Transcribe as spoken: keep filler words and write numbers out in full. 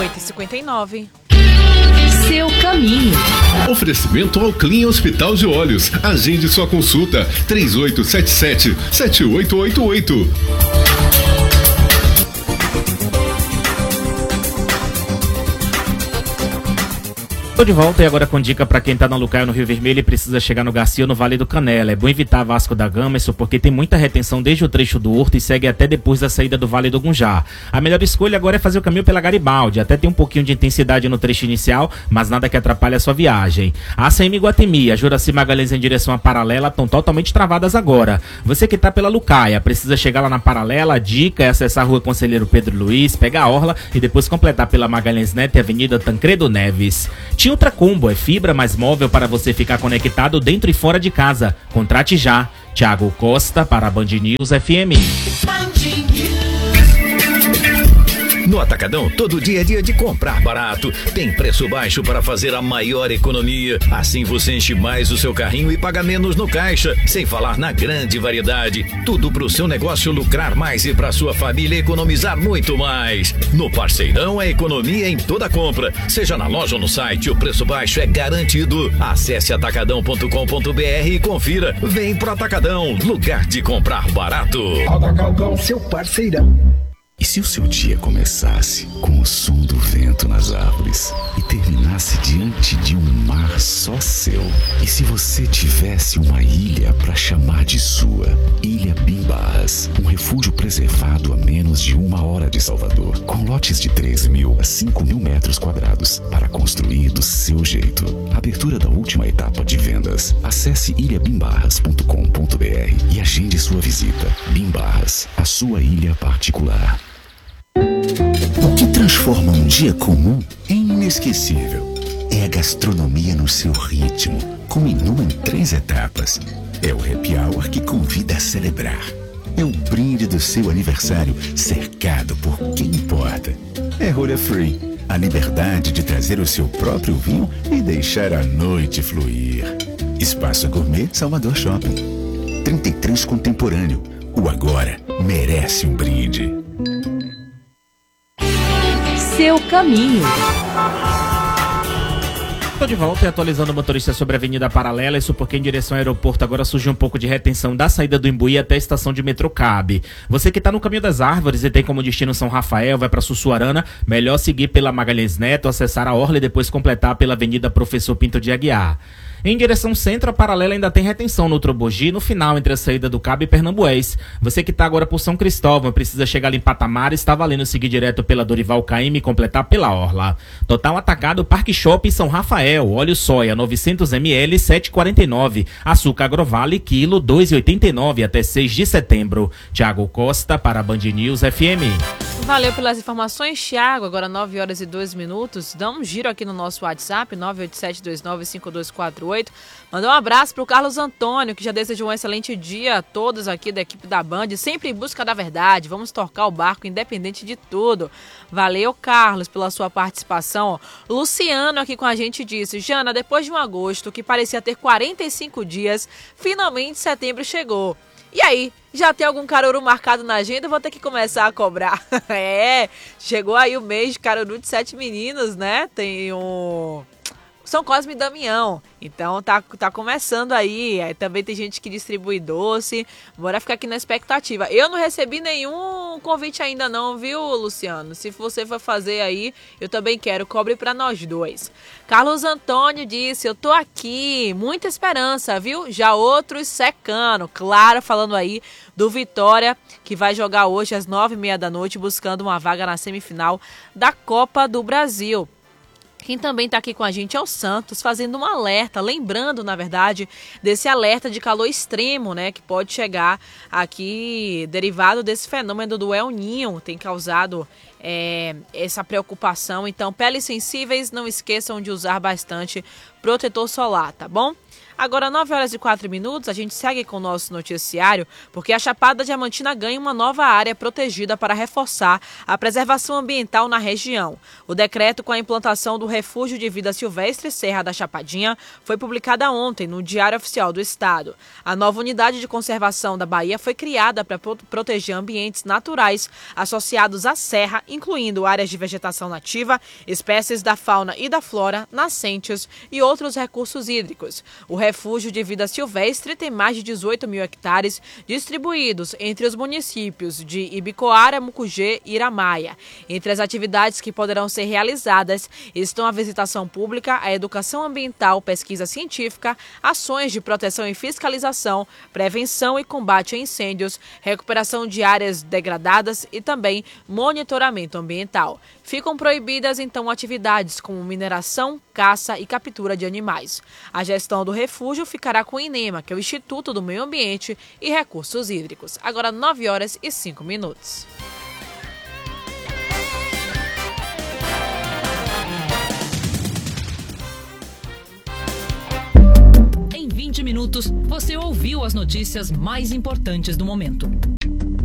oito e cinquenta e nove. Seu caminho. Oferecimento ao Clean Hospital de Olhos. Agende sua consulta três oito sete sete, sete oito oito oito. Tô de volta e agora com dica pra quem tá na Lucaia, no Rio Vermelho, e precisa chegar no Garcia, no Vale do Canela. É bom evitar Vasco da Gama, isso porque tem muita retenção desde o trecho do Horto e segue até depois da saída do Vale do Gunjá. A melhor escolha agora é fazer o caminho pela Garibaldi. Até tem um pouquinho de intensidade no trecho inicial, mas nada que atrapalhe a sua viagem. A A C M Iguatemi e a Juraci Magalhães em direção à Paralela estão totalmente travadas agora. Você que tá pela Lucaia, precisa chegar lá na Paralela, a dica é acessar a Rua Conselheiro Pedro Luiz, pegar a orla e depois completar pela Magalhães Neto e Avenida Tancredo Neves. Tinha Ultra Combo é fibra mais móvel para você ficar conectado dentro e fora de casa. Contrate já. Thiago Costa para a Band News F M. No Atacadão, todo dia é dia de comprar barato. Tem preço baixo para fazer a maior economia. Assim você enche mais o seu carrinho e paga menos no caixa. Sem falar na grande variedade. Tudo para o seu negócio lucrar mais e para sua família economizar muito mais. No Parceirão é economia em toda compra. Seja na loja ou no site, o preço baixo é garantido. Acesse atacadão ponto com ponto br e confira. Vem pro Atacadão, lugar de comprar barato. Atacadão, seu parceirão. E se o seu dia começasse com o som do vento nas árvores e terminasse diante de um mar só seu? E se você tivesse uma ilha para chamar de sua? Ilha Bimbarras, um refúgio preservado a menos de uma hora de Salvador, com lotes de três mil a cinco mil metros quadrados para construir do seu jeito. Abertura da última etapa de vendas. Acesse ilha bimbarras ponto com ponto br e agende sua visita. Bimbarras, a sua ilha particular. O que transforma um dia comum em inesquecível é a gastronomia no seu ritmo, com menu em três etapas. É o happy hour que convida a celebrar. É o brinde do seu aniversário cercado por quem importa. É rolha free, a liberdade de trazer o seu próprio vinho e deixar a noite fluir. Espaço Gourmet Salvador Shopping. trinta e três Contemporâneo. O agora merece um brinde. Seu caminho. Tô de volta e atualizando o motorista sobre a Avenida Paralela, isso porque em direção ao aeroporto agora surgiu um pouco de retenção da saída do Imbuí até a estação de metrô Cabe. Você que tá no caminho das árvores e tem como destino São Rafael, vai pra Sussuarana, melhor seguir pela Magalhães Neto, acessar a orla e depois completar pela Avenida Professor Pinto de Aguiar. Em direção centro, a Paralela ainda tem retenção no Trobogi, no final entre a saída do Cabo e Pernambués. Você que tá agora por São Cristóvão, precisa chegar ali em Patamar, está valendo seguir direto pela Dorival Caymmi e completar pela orla. Total atacado Parque Shopping São Rafael, óleo soia novecentos mililitros, sete e quarenta e nove. Açúcar Agrovale, quilo dois e oitenta e nove até seis de setembro. Thiago Costa para a Band News F M. Valeu pelas informações, Thiago. Agora nove horas e dois minutos. Dá um giro aqui no nosso WhatsApp, nove oito sete dois nove cinco dois quatro oito. Mandar um abraço pro Carlos Antônio, que já desejou um excelente dia a todos aqui da equipe da Band, sempre em busca da verdade. Vamos tocar o barco independente de tudo. Valeu, Carlos, pela sua participação. Luciano aqui com a gente disse: Jana, depois de um agosto que parecia ter quarenta e cinco dias, finalmente setembro chegou. E aí, já tem algum caruru marcado na agenda? Vou ter que começar a cobrar. É, chegou aí o mês de caruru de sete meninos, né? Tem um São Cosme e Damião. Então tá, tá começando aí. Aí também tem gente que distribui doce. Bora ficar aqui na expectativa. Eu não recebi nenhum convite ainda não, viu, Luciano? Se você for fazer aí, eu também quero. Cobre pra nós dois. Carlos Antônio disse: eu tô aqui. Muita esperança, viu? Já outros secando. Claro, falando aí do Vitória, que vai jogar hoje às nove e meia da noite, buscando uma vaga na semifinal da Copa do Brasil. Quem também está aqui com a gente é o Santos, fazendo um alerta, lembrando, na verdade, desse alerta de calor extremo, né, que pode chegar aqui, derivado desse fenômeno do El Niño, tem causado é, essa preocupação. Então, peles sensíveis, não esqueçam de usar bastante protetor solar, tá bom? Agora, nove horas e quatro minutos, a gente segue com o nosso noticiário, porque a Chapada Diamantina ganha uma nova área protegida para reforçar a preservação ambiental na região. O decreto com a implantação do Refúgio de Vida Silvestre Serra da Chapadinha foi publicada ontem no Diário Oficial do Estado. A nova unidade de conservação da Bahia foi criada para proteger ambientes naturais associados à serra, incluindo áreas de vegetação nativa, espécies da fauna e da flora, nascentes e outros recursos hídricos. O Refúgio de Vida Silvestre tem mais de dezoito mil hectares distribuídos entre os municípios de Ibicoara, Mucugê e Iramaia. Entre as atividades que poderão ser realizadas estão a visitação pública, a educação ambiental, pesquisa científica, ações de proteção e fiscalização, prevenção e combate a incêndios, recuperação de áreas degradadas e também monitoramento ambiental. Ficam proibidas, então, atividades como mineração, caça e captura de animais. A gestão do refúgio ficará com o INEMA, que é o Instituto do Meio Ambiente e Recursos Hídricos. Agora, nove horas e cinco minutos. Em vinte minutos, você ouviu as notícias mais importantes do momento.